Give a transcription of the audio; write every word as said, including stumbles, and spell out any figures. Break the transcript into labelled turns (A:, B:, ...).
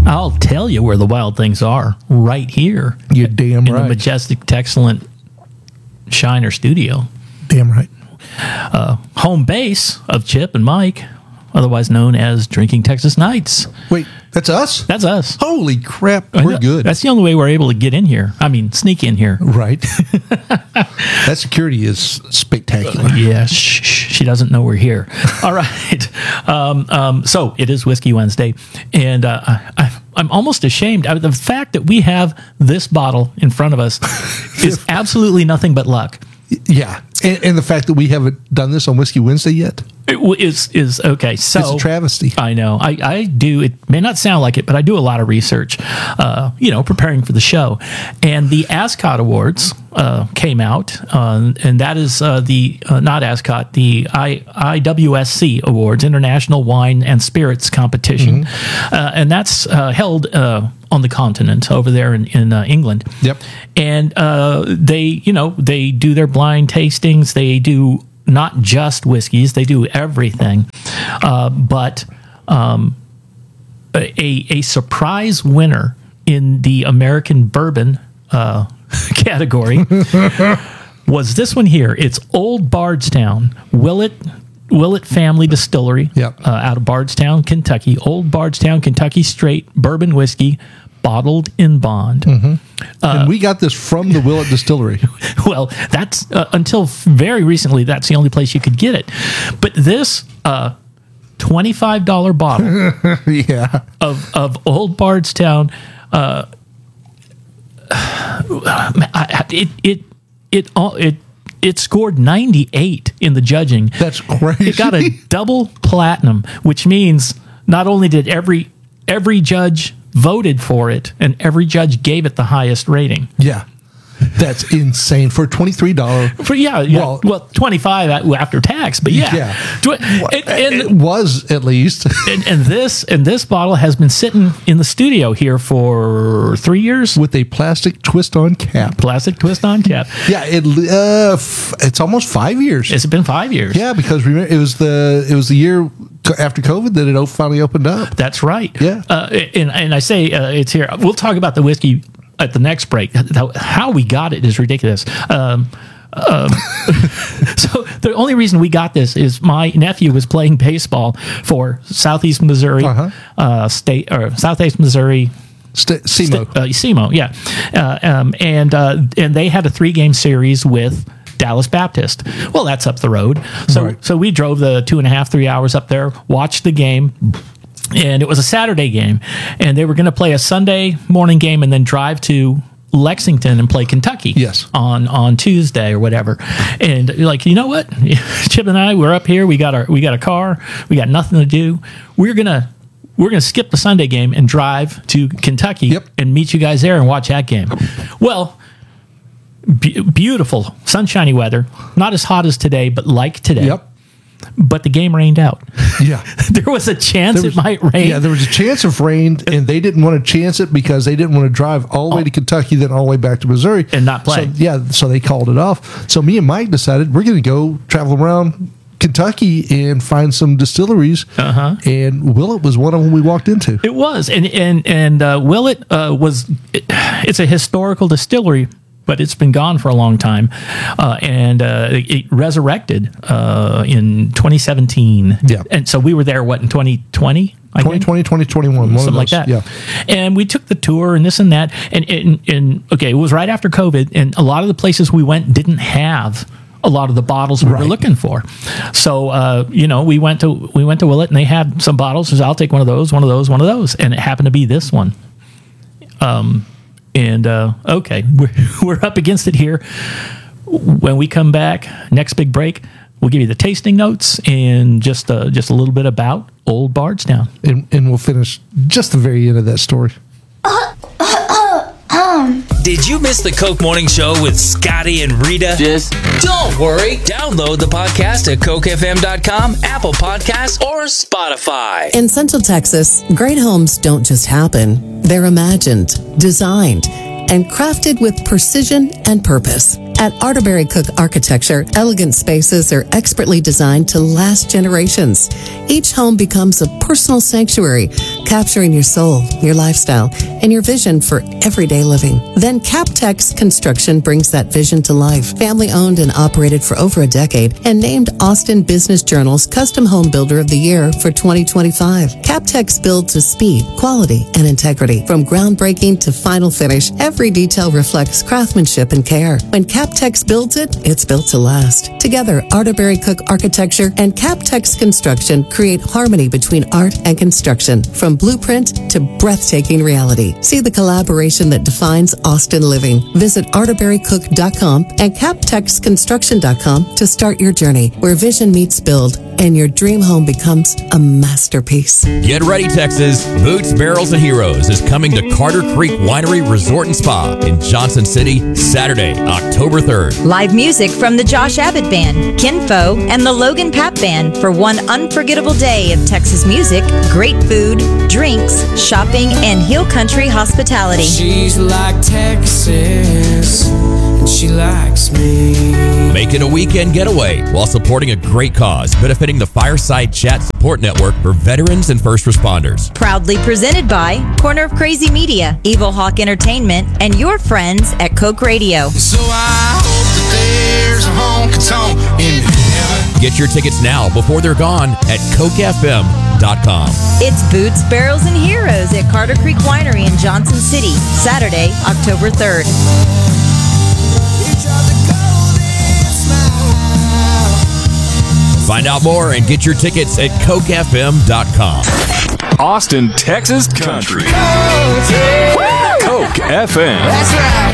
A: I'll tell you where the wild things are. Right here.
B: You're damn
A: in
B: right.
A: the majestic, Texcellent Shiner studio.
B: Damn right.
A: Uh, home base of Chip and Mike, otherwise known as Drinking Texas Nights.
B: Wait, that's us?
A: That's us.
B: Holy crap, we're good.
A: That's the only way we're able to get in here. I mean, sneak in here.
B: Right. That security is spectacular.
A: Yeah, shh, shh, she doesn't know we're here. All right. Um, um, so it is Whiskey Wednesday, and uh, I, I'm almost ashamed. I, the fact that we have this bottle in front of us is absolutely nothing but luck.
B: Yeah, and, and the fact that we haven't done this on Whiskey Wednesday yet.
A: It w- is is okay. So
B: it's a travesty.
A: I know. I, I do. It may not sound like it, but I do a lot of research. Uh, you know, preparing for the show, and the Ascot Awards uh, came out, uh, and that is uh, the uh, not Ascot, the I, I W S C Awards, International Wine and Spirits Competition, mm-hmm. uh, and that's uh, held uh, on the continent over there in, in uh, England.
B: Yep.
A: And uh, they, you know, they do their blind tastings. They do not just whiskeys; they do everything. Uh, but um, a a surprise winner in the American bourbon uh, category was this one here. It's Old Bardstown Willett Willett Family Distillery,
B: yep.
A: uh, out of Bardstown, Kentucky. Old Bardstown, Kentucky straight bourbon whiskey, bottled in bond.
B: Mm-hmm. Uh, and we got this from the Willett Distillery.
A: Well, that's uh, until very recently, that's the only place you could get it. But this uh, twenty-five dollars bottle
B: yeah.
A: of, of Old Bardstown, uh, I, it it it all it. It scored ninety-eight in the judging.
B: That's crazy.
A: It got a double platinum, which means not only did every every judge voted for it, and every judge gave it the highest rating.
B: Yeah. That's insane for twenty-three dollars.
A: For yeah, yeah.
B: Well,
A: well, twenty-five after tax, but yeah,
B: yeah.
A: Do it, and, and,
B: it was at least.
A: and, and this and this bottle has been sitting in the studio here for three years
B: with a plastic twist-on cap.
A: Plastic twist-on cap.
B: Yeah, it uh, f- it's almost five years.
A: It's been five years.
B: Yeah, because remember, it was the it was the year after COVID that it finally opened up.
A: That's right.
B: Yeah,
A: uh, and and I say uh, it's here. We'll talk about the whiskey at the next break. How we got it is ridiculous. Um, um, so the only reason we got this is my nephew was playing baseball for Southeast Missouri
B: uh-huh.
A: uh, State or Southeast Missouri.
B: St- S E M O.
A: St- uh, S E M O, yeah, uh, um, and uh, and they had a three game series with Dallas Baptist. Well, that's up the road. So
B: right.
A: so we drove the two and a half three hours up there, watched the game. And it was a Saturday game, and they were going to play a Sunday morning game and then drive to Lexington and play Kentucky.
B: Yes.
A: on on Tuesday or whatever. And you're like, you know what, Chip and I, we're up here. We got our we got a car. We got nothing to do. We're gonna we're gonna skip the Sunday game and drive to Kentucky
B: yep.
A: and meet you guys there and watch that game. Well, be- beautiful sunshiny weather, not as hot as today, but like today.
B: Yep.
A: But the game rained out.
B: Yeah.
A: There was a chance
B: was,
A: it might rain.
B: Yeah, there was a chance of rain, and they didn't want to chance it because they didn't want to drive all the way to Kentucky, then all the way back to Missouri.
A: And not play.
B: So, yeah, so they called it off. So me and Mike decided we're going to go travel around Kentucky and find some distilleries.
A: Uh-huh.
B: And Willett was one of them we walked into.
A: It was. And and, and uh, Willett uh, was, it, it's a historical distillery, but it's been gone for a long time, uh, and uh, it, it resurrected uh, in twenty seventeen.
B: Yeah,
A: and so we were there. What in twenty twenty?
B: twenty twenty, twenty twenty-one,
A: something like that.
B: Yeah,
A: and we took the tour and this and that, and, and and okay, it was right after COVID, and a lot of the places we went didn't have a lot of the bottles we
B: right.
A: were looking for. So uh, you know, we went to we went to Willett, and they had some bottles. So I'll take one of those, one of those, one of those, and it happened to be this one. Um. And, uh, okay, we're, we're up against it here. When we come back, next big break, we'll give you the tasting notes and just uh, just a little bit about Old Bardstown.
B: And, and we'll finish just the very end of that story.
C: Did you miss the Coke Morning Show with Scotty and Rita?
D: Yes.
C: Don't worry. Download the podcast at coke f m dot com, Apple Podcasts, or Spotify.
E: In Central Texas, great homes don't just happen. They're imagined, designed, and crafted with precision and purpose. At Arterberry Cook Architecture, elegant spaces are expertly designed to last generations. Each home becomes a personal sanctuary capturing your soul, your lifestyle, and your vision for everyday living. Then CapTex Construction brings that vision to life. Family owned and operated for over a decade and named Austin Business Journal's Custom Home Builder of the Year for twenty twenty-five. CapTex builds to speed, quality, and integrity. From groundbreaking to final finish, every detail reflects craftsmanship and care. When CapTex builds it, it's built to last. Together, Arterberry Cook Architecture and CapTex Construction create harmony between art and construction, from blueprint to breathtaking reality. See the collaboration that defines Austin living. Visit arterberry cook dot com and captex construction dot com to start your journey, where vision meets build and your dream home becomes a masterpiece.
D: Get ready, Texas. Boots, Barrels, and Heroes is coming to Carter Creek Winery Resort and Spa in Johnson City, Saturday, October third.
F: Live music from the Josh Abbott Band, Kinfo, and the Logan Papp Band for one unforgettable day of Texas music, great food, drinks, shopping, and hill country hospitality.
G: She's like Texas, and she likes me.
D: Make it a weekend getaway while supporting a great cause benefiting the Fireside Chat Support Network for veterans and first responders.
F: Proudly presented by Corner of Crazy Media, Evil Hawk Entertainment, and your friends at Coke Radio.
G: So I hope that there's a honky-tonk in heaven.
D: Get your tickets now before they're gone at coke f m dot com.
F: It's Boots, Barrels, and Heroes at Carter Creek Winery in Johnson City, Saturday, October third.
D: Find out more and get your tickets at coke f m dot com.
H: Austin, Texas country. Coke F M.
G: That's right.